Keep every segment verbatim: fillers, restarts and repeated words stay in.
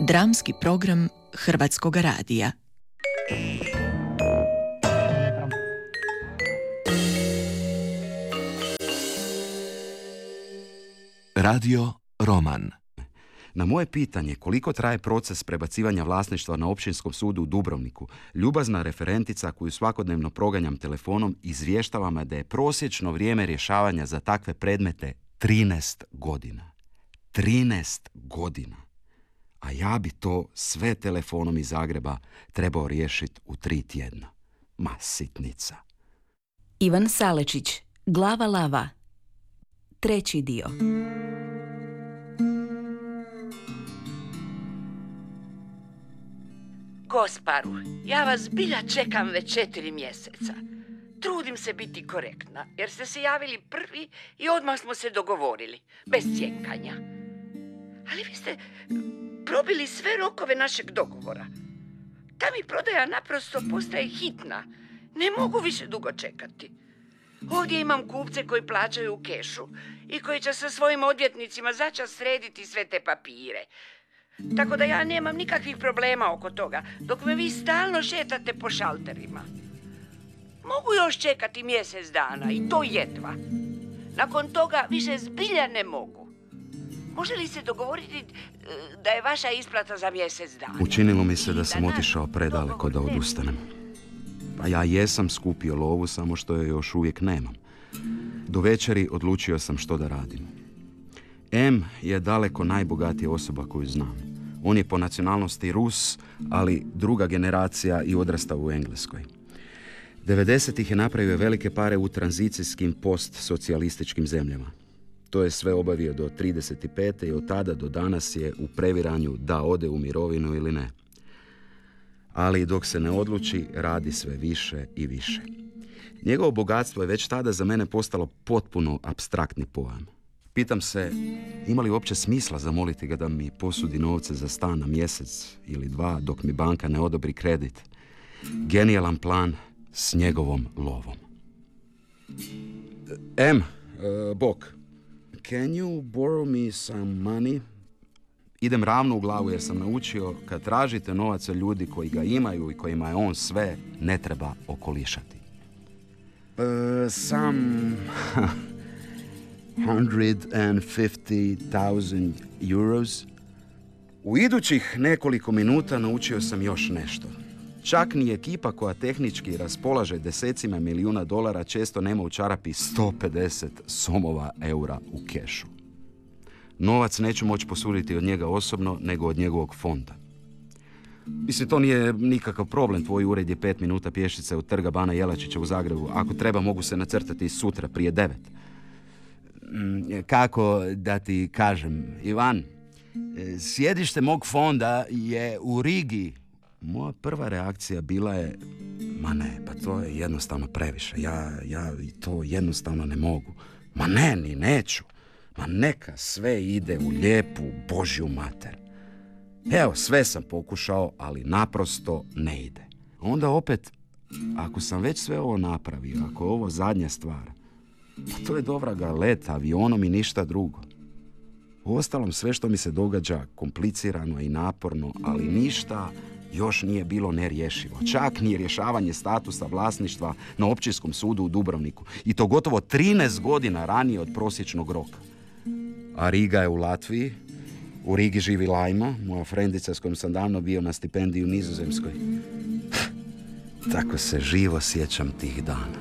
Dramski program Hrvatskog radija. Radio Roman. Na moje pitanje koliko traje proces prebacivanja vlasništva na Općinskom sudu u Dubrovniku, ljubazna referentica koju svakodnevno proganjam telefonom izvještava me da je prosječno vrijeme rješavanja za takve predmete trinaest godina. trinaest godina. A ja bi to sve telefonom iz Zagreba trebao riješiti u tri tjedna. Ma sitnica. Ivan Salečić, Glava lava. Treći dio. Gosparu, ja vas zbilja čekam već četiri mjeseca. Trudim se biti korektna, jer ste se javili prvi i odmah smo se dogovorili, bez cjenkanja. Ali vi ste probili sve rokove našeg dogovora. Ta mi prodaja naprosto postaje hitna. Ne mogu više dugo čekati. Ovdje imam kupce koji plaćaju u kešu i koji će sa svojim odvjetnicima začas srediti sve te papire. Tako da ja nemam nikakvih problema oko toga, dok me vi stalno šetate po šalterima. Mogu još čekati mjesec dana i to jedva. Nakon toga više zbilja ne mogu. Može li se dogovoriti da je vaša isplata za mjesec dana? Učinilo mi se da sam otišao predaleko da odustanem. Pa ja jesam skupio lovu, samo što je još uvijek nemam. Do večeri odlučio sam što da radim. M je daleko najbogatija osoba koju znam. On je po nacionalnosti Rus, ali druga generacija i odrastao u Engleskoj. devedesetih je napravio velike pare u tranzicijskim postsocijalističkim zemljama. To je sve obavio do trideset pete i od tada do danas je u previranju da ode u mirovinu ili ne. Ali dok se ne odluči, radi sve više i više. Njegovo bogatstvo je već tada za mene postalo potpuno apstraktni pojam. Pitam se, ima li uopće smisla zamoliti ga da mi posudi novce za stan na mjesec ili dva dok mi banka ne odobri kredit. Genijalan plan s njegovom lovom. M, uh, bok. Can you borrow me some money? Idem ravno u glavu jer sam naučio kad tražite novac od ljudi koji ga imaju i kojima je on sve, ne treba okolišati. Uh, some one hundred fifty thousand euros. U idućih nekoliko minuta naučio sam još nešto. Čak ni ekipa koja tehnički raspolaže desecima milijuna dolara često nema u čarapi sto pedeset somova eura u kešu. Novac neću moći posuditi od njega osobno, nego od njegovog fonda. Mislim, to nije nikakav problem. Tvoj ured je pet minuta pješice od trga Bana Jelačića u Zagrebu. Ako treba, mogu se nacrtati sutra prije devet. Kako da ti kažem, Ivan, sjedište mog fonda je u Rigi. Moja prva reakcija bila je, ma ne, pa to je jednostavno previše. Ja, ja to jednostavno ne mogu. Ma ne, ni neću. Ma neka sve ide u lijepu Božju mater. Evo, sve sam pokušao, ali naprosto ne ide. Onda opet, ako sam već sve ovo napravio, ako je ovo zadnja stvar, pa to je dovraga let avionom i ništa drugo. Uostalom, sve što mi se događa komplicirano i naporno, ali ništa još nije bilo nerješivo. Čak ni rješavanje statusa vlasništva na Općinskom sudu u Dubrovniku. I to gotovo trinaest godina ranije od prosječnog roka. A Riga je u Latviji. U Rigi živi Lajma, moja frendica s kojom sam davno bio na stipendiji u Nizozemskoj. Tako se živo sjećam tih dana.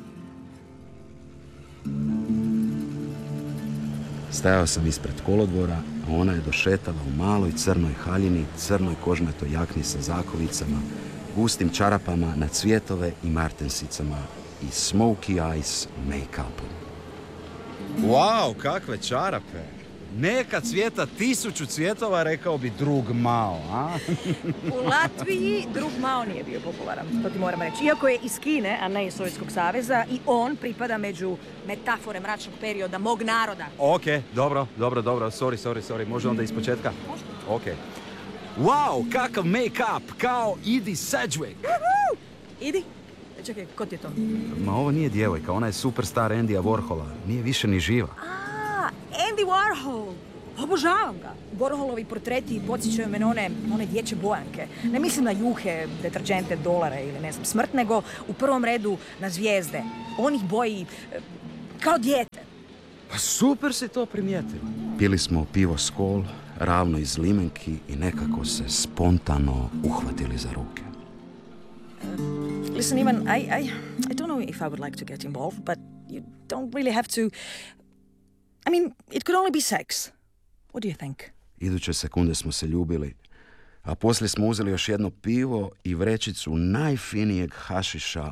Stajao sam ispred kolodvora, a ona je došetala u maloj crnoj haljini, crnoj kožnatoj jakni sa zakovicama, gustim čarapama na cvjetove i martensicama i smoky eyes make-upom. Wow, kakve čarape! Neka cvjeta tisuću cvjetova, rekao bi drug Mao, a? U Latviji drug Mao nije bio popularan, to ti moram reći. Iako je iz Kine, a ne iz Sovjetskog saveza, i on pripada među metafore mračnog perioda mog naroda. Ok, dobro, dobro, dobro, sorry, sorry, sorry, može onda ispočetka? Može. Ok. Wow, kakav make-up, kao Edie Sedgwick. Uhu! Idi. Čekaj, ko ti je to? Ma ovo nije djevojka, ona je superstar Andyja Warhola, nije više ni živa. A, Andy Warhol. Obožavam ga. Borholovi portreti podsjećaju me na one, one dječje bojanke. Ne mislim na juhe, deterđente, dolare ili ne znam, smrt, nego u prvom redu na zvijezde. On ih boji e, kao dijete. Pa super si to primijetila. Pili smo pivo Skol, ravno iz limenki i nekako se spontano uhvatili za ruke. Uh, listen, Ivan, I, I, I don't know if I would like to get involved, but you don't really have to... I mean, it could only be sex. What do you think? Iduće sekunde smo se ljubili, a poslije smo uzeli još jedno pivo i vrećicu najfinijeg hašiša